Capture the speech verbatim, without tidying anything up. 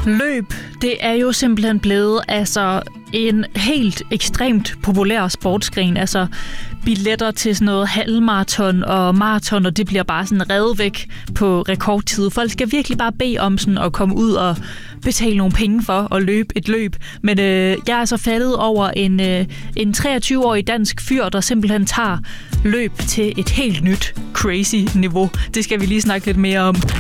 Løb, det er jo simpelthen blevet altså en helt ekstremt populær sportsgren. Altså billetter til sådan noget halvmaraton og maraton, og det bliver bare sådan revet væk på rekordtid. Folk skal virkelig bare bede om sådan at komme ud og betale nogle penge for at løbe et løb. Men øh, jeg er så faldet over en, øh, en treogtyve-årig dansk fyr, der simpelthen tager løb til et helt nyt crazy niveau. Det skal vi lige snakke lidt mere om.